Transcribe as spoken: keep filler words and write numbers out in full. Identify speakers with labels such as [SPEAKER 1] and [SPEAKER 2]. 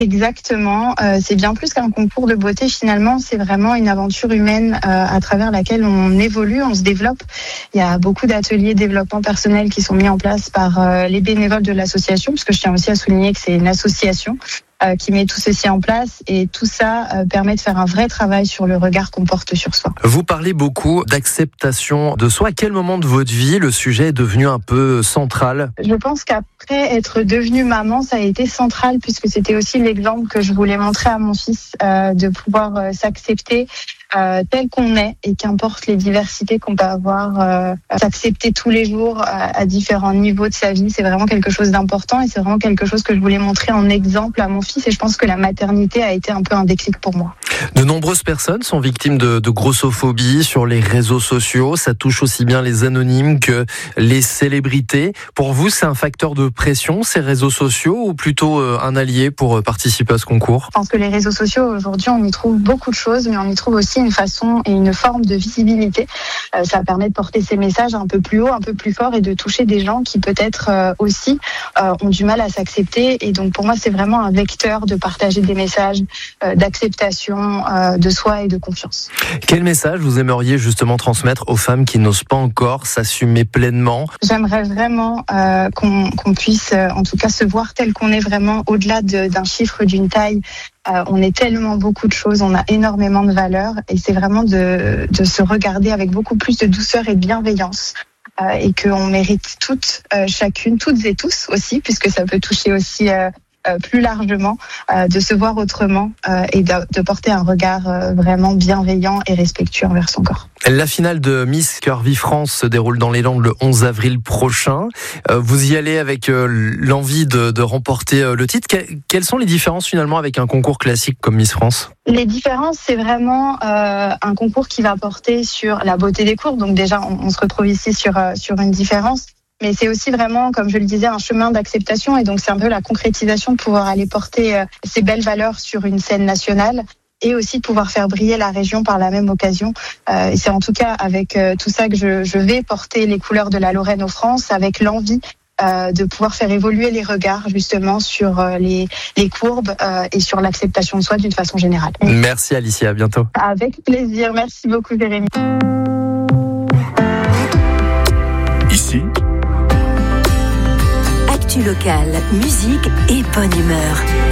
[SPEAKER 1] Exactement, euh, c'est bien plus qu'un concours de beauté finalement, c'est vraiment une aventure humaine euh, à travers laquelle on évolue, on se développe. Il y a beaucoup d'ateliers développement personnel qui sont mis en place par euh, les bénévoles de l'association, parce que je tiens aussi à souligner que c'est une association euh, qui met tout ceci en place et tout ça euh, permet de faire un vrai travail sur le regard qu'on porte sur soi.
[SPEAKER 2] Vous parlez beaucoup d'acceptation de soi. À quel moment de votre vie le sujet est devenu un peu central ?
[SPEAKER 1] Je pense qu'après être devenue maman, ça a été central puisque c'était aussi l'exemple que je voulais montrer à mon fils euh, de pouvoir euh, s'accepter euh, tel qu'on est et qu'importe les diversités qu'on peut avoir, euh, s'accepter tous les jours à, à différents niveaux de sa vie, c'est vraiment quelque chose d'important et c'est vraiment quelque chose que je voulais montrer en exemple à mon fils et je pense que la maternité a été un peu un déclic pour moi.
[SPEAKER 2] De nombreuses personnes sont victimes de, de grossophobie sur les réseaux sociaux. Ça touche aussi bien les anonymes que les célébrités. Pour vous, c'est un facteur de pression, ces réseaux sociaux, ou plutôt un allié pour participer à ce concours ?
[SPEAKER 1] Je pense que les réseaux sociaux, aujourd'hui, on y trouve beaucoup de choses, mais on y trouve aussi une façon et une forme de visibilité. Euh, ça permet de porter ces messages un peu plus haut, un peu plus fort et de toucher des gens qui peut-être euh, aussi euh, ont du mal à s'accepter. Et donc, pour moi, c'est vraiment un vecteur de partager des messages euh, d'acceptation euh, de soi et de confiance.
[SPEAKER 2] Quel message vous aimeriez justement transmettre aux femmes qui n'osent pas encore s'assumer pleinement ?
[SPEAKER 1] J'aimerais vraiment euh, qu'on, qu'on puisse, euh, en tout cas, se voir tel qu'on est vraiment au-delà de, d'un chiffre, d'une taille. Euh, on est tellement beaucoup de choses, on a énormément de valeurs et c'est vraiment de, de se regarder avec beaucoup plus de douceur et de bienveillance. Euh, et qu'on mérite toutes, euh, chacune, toutes et tous aussi, puisque ça peut toucher aussi euh, euh, plus largement, euh, de se voir autrement euh, et de, de porter un regard euh, vraiment bienveillant et respectueux envers son corps.
[SPEAKER 2] La finale de Miss Curvy France se déroule dans les Landes le onze avril prochain. Euh, vous y allez avec euh, l'envie de, de remporter euh, le titre. Que, quelles sont les différences finalement avec un concours classique comme Miss France ?
[SPEAKER 1] Les différences, c'est vraiment euh, un concours qui va porter sur la beauté des courbes. Donc déjà, on, on se retrouve ici sur, euh, sur une différence. Mais c'est aussi vraiment, comme je le disais, un chemin d'acceptation. Et donc, c'est un peu la concrétisation de pouvoir aller porter euh, ces belles valeurs sur une scène nationale et aussi de pouvoir faire briller la région par la même occasion. Euh, et c'est en tout cas avec euh, tout ça que je, je vais porter les couleurs de la Lorraine aux France, avec l'envie euh, de pouvoir faire évoluer les regards justement sur euh, les, les courbes euh, et sur l'acceptation de soi d'une façon générale.
[SPEAKER 2] Merci Alicia, à bientôt.
[SPEAKER 1] Avec plaisir, merci beaucoup Jérémy.
[SPEAKER 3] Ici,
[SPEAKER 4] Actu locale, musique et bonne humeur.